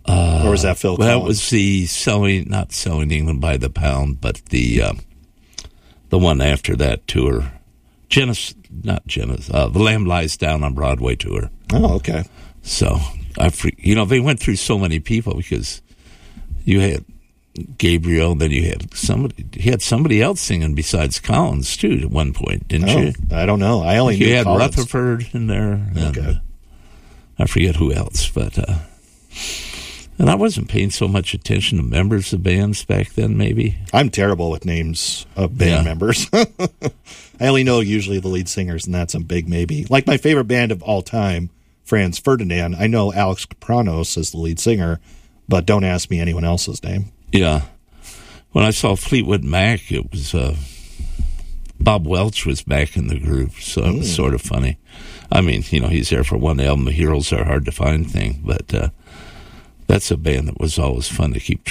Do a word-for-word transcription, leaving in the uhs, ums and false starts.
Uh, or was that Phil Well, Collins? that was the Selling, not Selling England by the Pound, but the uh, the one after that tour. Genesis, not Genesis, uh, The Lamb Lies Down on Broadway tour. Oh, okay. So, I, you know, they went through so many people because you had Gabriel, then you had somebody, you had somebody else singing besides Collins, too, at one point, didn't oh, you? I don't know. I only you knew had Collins. Rutherford in there. And, Okay. uh, I forget who else, but... Uh, and I wasn't paying so much attention to members of bands back then, maybe. I'm terrible with names of band Yeah. members. I only know usually the lead singers, and that's a big maybe. Like my favorite band of all time, Franz Ferdinand, I know Alex Kapranos is the lead singer, but don't ask me anyone else's name. Yeah. When I saw Fleetwood Mac, it was... Uh, Bob Welch was back in the group, so it was Mm. sort of funny. I mean, you know, he's there for one album, The Heroes Are Hard to Find thing, but uh, that's a band that was always fun to keep